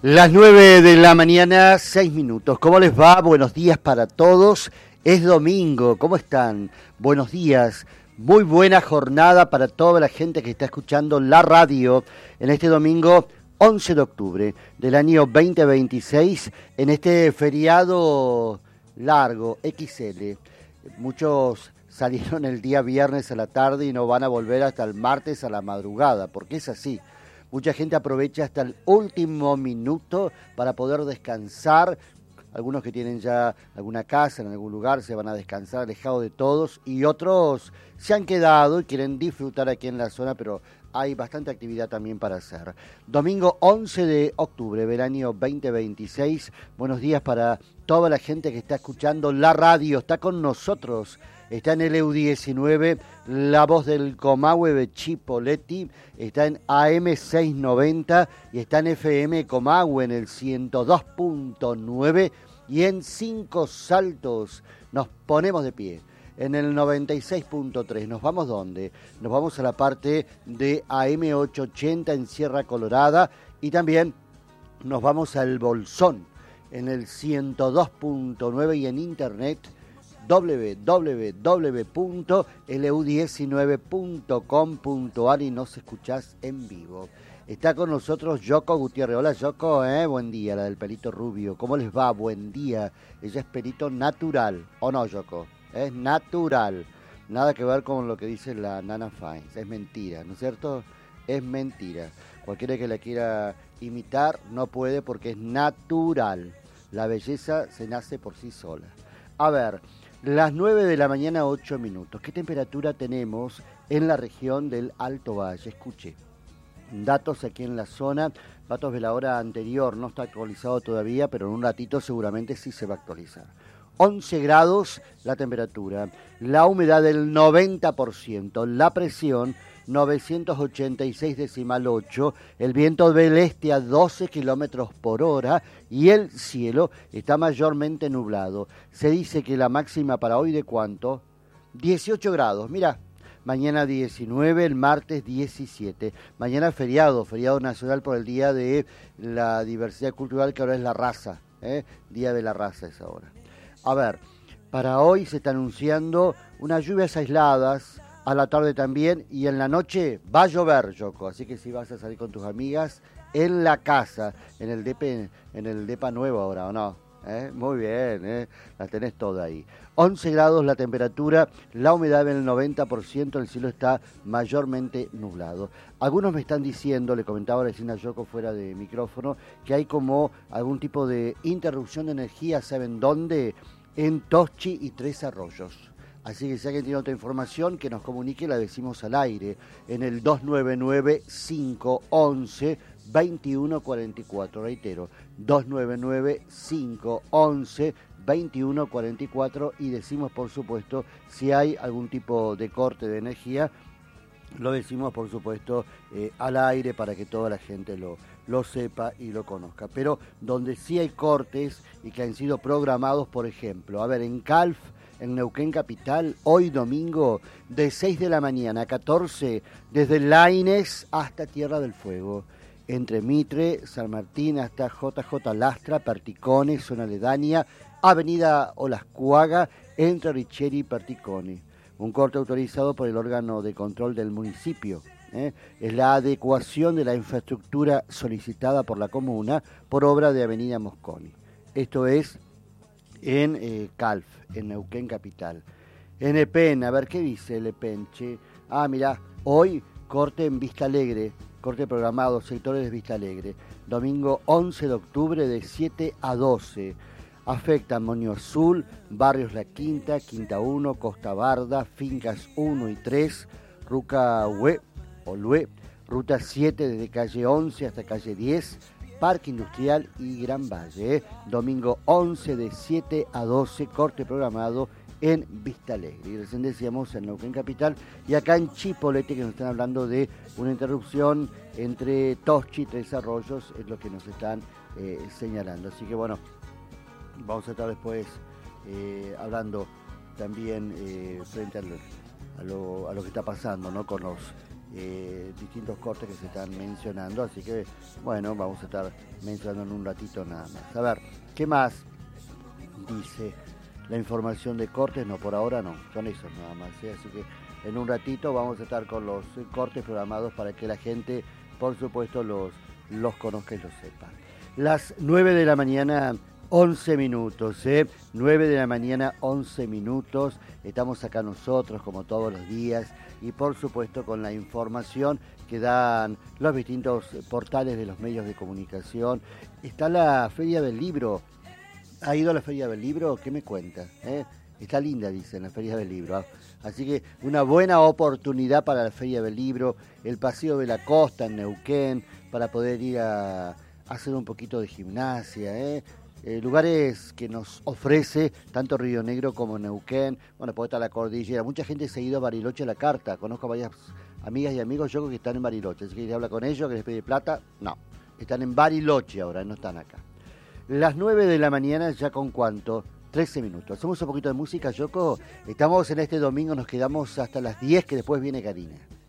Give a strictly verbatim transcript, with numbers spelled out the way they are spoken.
Las nueve de la mañana, seis minutos. ¿Cómo les va? Buenos días para todos. Es domingo. ¿Cómo están? Buenos días. Muy buena jornada para toda la gente que está escuchando la radio en este domingo once de octubre del año veinte veintiséis, en este feriado largo, equis ele. Muchos salieron el día viernes a la tarde y no van a volver hasta el martes a la madrugada, porque es así. Mucha gente aprovecha hasta el último minuto para poder descansar. Algunos que tienen ya alguna casa en algún lugar se van a descansar alejados de todos, y otros se han quedado y quieren disfrutar aquí en la zona, pero hay bastante actividad también para hacer. Domingo once de octubre del año veinte veintiséis. Buenos días para toda la gente que está escuchando la radio, está con nosotros. Está en el E U diecinueve, La Voz del Comahue de Chipoleti, está en A M seiscientos noventa y está en F M Comahue en el ciento dos punto nueve, y en Cinco Saltos nos ponemos de pie en el noventa y seis punto tres. ¿Nos vamos dónde? Nos vamos a la parte de A M ochocientos ochenta en Sierra Colorada, y también nos vamos al Bolsón en el ciento dos punto nueve y en internet doble u doble u doble u punto el e u diecinueve punto com punto a r y nos escuchás en vivo. Está con nosotros Yoko Gutiérrez. Hola Yoko, ¿eh? Buen día, la del pelito rubio. ¿Cómo les va? Buen día. Ella es pelito natural, ¿o no, Yoko? Es natural. Nada que ver con lo que dice la Nana Fines. Es mentira, ¿no es cierto? Es mentira. Cualquiera que la quiera imitar no puede, porque es natural. La belleza se nace por sí sola. A ver, las nueve de la mañana, ocho minutos. ¿Qué temperatura tenemos en la región del Alto Valle? Escuche, datos aquí en la zona, datos de la hora anterior, no está actualizado todavía, pero en un ratito seguramente sí se va a actualizar. once grados la temperatura, la humedad del noventa por ciento, la presión novecientos ochenta y seis decimal ocho, el viento del este a doce kilómetros por hora, y el cielo está mayormente nublado. Se dice que la máxima para hoy, ¿de cuánto? dieciocho grados, mira. Mañana diecinueve, el martes diecisiete. Mañana feriado, feriado nacional por el Día de la Diversidad Cultural, que ahora es la raza, ¿eh? Día de la raza es ahora. A ver, para hoy se está anunciando unas lluvias aisladas, a la tarde también, y en la noche va a llover, Yoko, así que si vas a salir con tus amigas, en la casa, en el depa, en el depa nuevo ahora, ¿o no? ¿Eh? Muy bien, ¿eh? La tenés toda ahí. once grados la temperatura, la humedad del noventa por ciento, el cielo está mayormente nublado. Algunos me están diciendo, le comentaba recién a Yoko fuera de micrófono, que hay como algún tipo de interrupción de energía, ¿saben dónde? En Toschi y Tres Arroyos. Así que si alguien tiene otra información, que nos comunique, la decimos al aire, en el dos nueve nueve, cinco once, veintiuno cuarenta y cuatro. Reitero, dos nueve nueve, cinco once, veintiuno cuarenta y cuatro, y decimos, por supuesto, si hay algún tipo de corte de energía, lo decimos, por supuesto, eh, al aire para que toda la gente lo, lo sepa y lo conozca. Pero donde sí hay cortes y que han sido programados, por ejemplo, a ver, en Calf, en Neuquén Capital, hoy domingo, de seis de la mañana a catorce, desde Laínez hasta Tierra del Fuego, entre Mitre, San Martín hasta J J Lastra, Perticone, zona aledaña, Avenida Olascuaga, entre Richeri y Perticone. Un corte autorizado por el órgano de control del municipio. ¿eh? Es la adecuación de la infraestructura solicitada por la comuna por obra de Avenida Mosconi. Esto es en eh, Calf, en Neuquén Capital. En Epen, a ver qué dice el Epen, che. Ah, mirá, hoy corte en Vista Alegre, corte programado, sectores de Vista Alegre. Domingo once de octubre de siete a doce. Afecta Moño Azul, Barrios La Quinta, Quinta uno, Costa Barda, Fincas uno y tres, Ruca Hue, o Lue, Ruta siete desde calle once hasta calle diez, Parque Industrial y Gran Valle. ¿eh? Domingo once de siete a doce, corte programado en Vista Alegre. Y recién decíamos en Neuquén Capital, y acá en Chipoleti, que nos están hablando de una interrupción entre Toschi y Tres Arroyos, es lo que nos están eh, señalando. Así que bueno, vamos a estar después eh, hablando también eh, frente al, a, lo, a lo que está pasando, ¿no? Con los eh, distintos cortes que se están mencionando, así que bueno, vamos a estar mencionando en un ratito nada más. A ver, ¿qué más dice la información de cortes? No, por ahora no, son esos nada más, ¿eh? Así que en un ratito vamos a estar con los cortes programados para que la gente, por supuesto, los, los conozca y los sepa. Las nueve de la mañana, once minutos, ¿eh? nueve de la mañana, once minutos. Estamos acá nosotros, como todos los días, y por supuesto con la información que dan los distintos portales de los medios de comunicación. Está la Feria del Libro. ¿Ha ido a la Feria del Libro? ¿Qué me cuenta? ¿Eh? Está linda, dicen, la Feria del Libro. ¿eh? Así que una buena oportunidad para la Feria del Libro, el Paseo de la Costa en Neuquén, para poder ir a hacer un poquito de gimnasia, ¿eh? Eh, lugares que nos ofrece tanto Río Negro como Neuquén, bueno, puede estar la cordillera. Mucha gente se ha ido a Bariloche a la carta, conozco varias amigas y amigos yo que están en Bariloche, así que se habla con ellos, que les pide plata, no, están en Bariloche ahora, no están acá. Las nueve de la mañana, ya con cuánto, trece minutos. Hacemos un poquito de música, Yoko. Estamos en este domingo, nos quedamos hasta las diez, que después viene Karina.